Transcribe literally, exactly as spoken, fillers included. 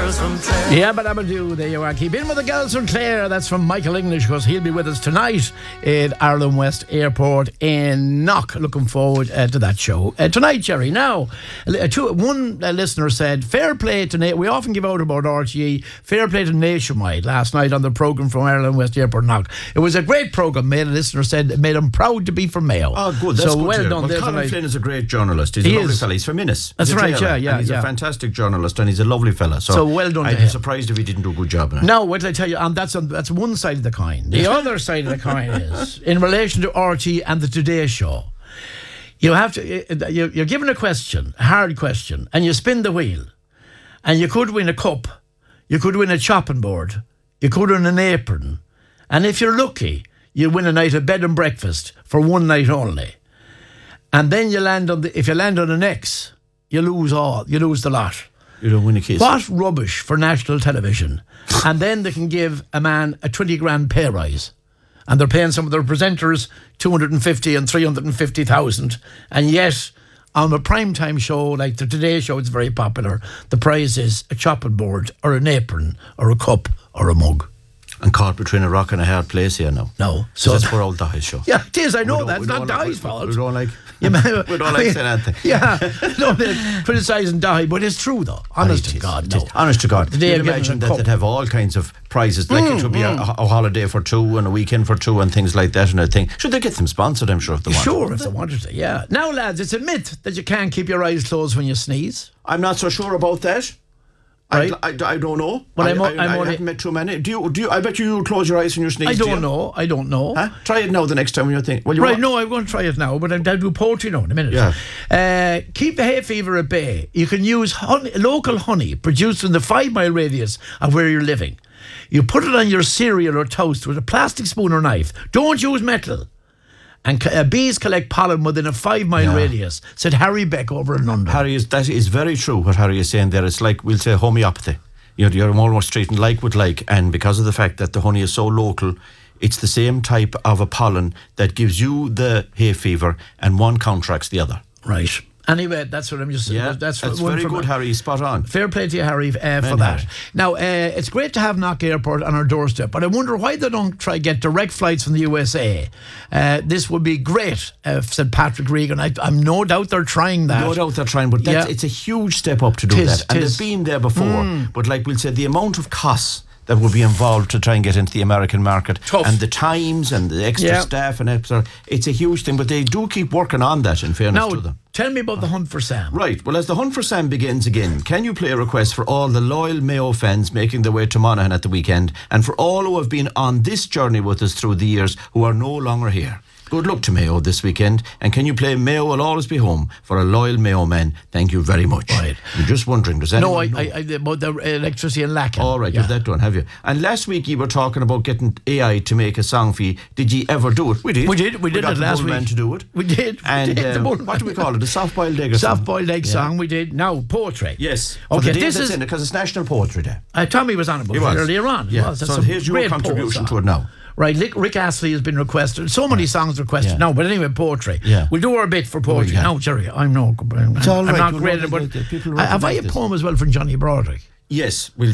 girls from Clare. Yeah, but I'm do. There you are. Keep in with the girls from Clare. That's from Michael English, because he'll be with us tonight at Ireland West Airport in Knock. Looking forward uh, to that show uh, tonight, Jerry. Now, uh, two, one uh, listener said, "Fair play to Na-" we often give out about R T E. Fair play to Nationwide last night on the programme from Ireland West Airport Knock. It was a great programme. Made a listener said it made him proud to be from Mayo. Oh, good. That's so good well to done. Well, there Colin tonight. Flynn is a great journalist. He's He a lovely is. fella. He's from Innis. That's He's a right, trailer, yeah, yeah, and he's yeah. a fantastic journalist, and he's a lovely fella. So, So well done to I'd him. be surprised if he didn't do a good job now. Now, what did I tell you? And that's on, that's one side of the coin. The other side of the coin is in relation to R T and the Today Show. You have to. You're you're given a question, a hard question, and you spin the wheel, and you could win a cup, you could win a chopping board, you could win an apron, and if you're lucky, you win a night of bed and breakfast for one night only. And then you land on the. If you land on an X, you lose all. You lose the lot. You don't win a case. What rubbish for national television. And then they can give a man a twenty grand pay rise. And they're paying some of their presenters two hundred fifty and three hundred fifty thousand. And yet, on a primetime show like the Today Show, it's very popular. The prize is a chopping board or an apron or a cup or a mug. And caught between a rock and a hard place here now. No. So So that's for old Dahi's show. yeah, it is. I know We that. don't- It's we not don't like- Dahi's we- fault. We don't like. You may- we don't like saying anything. Yeah, don't criticising Dahi, but it's true though. Honest It to is, God, it no. is. Honest to God. Today You'd I'm getting imagine a that cup. they'd have all kinds of prizes. Like it should be a, a holiday for two and a weekend for two and things like that and a thing. Should they get them sponsored, I'm sure, if they want. Sure, if they wanted to, yeah. Now, lads, it's a myth that you can't keep your eyes closed when you sneeze. I'm not so sure about that. Right. I, I, I don't know. Well, I, I'm o- I, I'm I only- haven't met too many. Do you? Do you? I bet you close your eyes when you sneeze. I do you? don't know. I don't know. Huh? Try it now the next time when you think. Well, you Right, want- no, I'm going to try it now, but I'm down to poetry now in a minute. Yeah. Uh, keep the hay fever at bay. You can use honey, local honey produced in the five mile radius of where you're living. You put it on your cereal or toast with a plastic spoon or knife. Don't use metal. And uh, bees collect pollen within a five mile Yeah. radius, said Harry Beck over in London. Harry is that is very true. What Harry is saying there, it's like we'll say homeopathy. You're, you're almost treating like with like, and because of the fact that the honey is so local, it's the same type of a pollen that gives you the hay fever, and one counteracts the other. Right. Anyway, that's what I'm just saying. Yeah, that's, that's one very from- good, Harry. Spot on. Fair play to you, Harry, uh, for Man, that. Harry. Now, uh, it's great to have Knock Airport on our doorstep, but I wonder why they don't try get direct flights from the U S A. Uh, this would be great, uh, said Patrick Regan. I, I'm no doubt they're trying that. No doubt they're trying, but that's, Yeah. it's a huge step up to do Tis, that. And tis. they've been there before. But like we'll say, the amount of costs that would be involved to try and get into the American market, Tough. and the times and the extra Yeah. staff and extra, it's a huge thing. But they do keep working on that, in fairness Now, to them. tell me about the hunt for Sam. Right, well, as the hunt for Sam begins again, can you play a request for all the loyal Mayo fans making their way to Monaghan at the weekend, and for all who have been on this journey with us through the years who are no longer here? Good luck to Mayo this weekend, and can you play Mayo Will Always Be Home for a loyal Mayo man? Thank you very much. Right. I'm just wondering, does No, anyone I, know? I, I, about the electricity in Lacken. All right, yeah. you've that done, have you? And last week you were talking about getting A I to make a song for you. Did you ever do it? We did. We did, we did got it the last Bullman week. to do it. We did, we And did, the um, Bullman. what do we call it? The soft-boiled egg or something? Soft-boiled egg song we did. Now, poetry. Yes. For Okay, the day this that's is... in it, because it's National Poetry Day. Uh, Tommy was on about He it was. earlier on. He Yeah. was. That's So a here's your great contribution poet to it now. Right, Rick, Rick Astley has been requested. So many songs requested Yeah. now, but anyway, poetry. Yeah. We'll do our bit for poetry. yeah. No, Jerry, I'm no. I'm, It's all I'm right. not You great, know, but the- the people I- have I a recognise this. poem as well from Johnny Broderick? Yes, we'll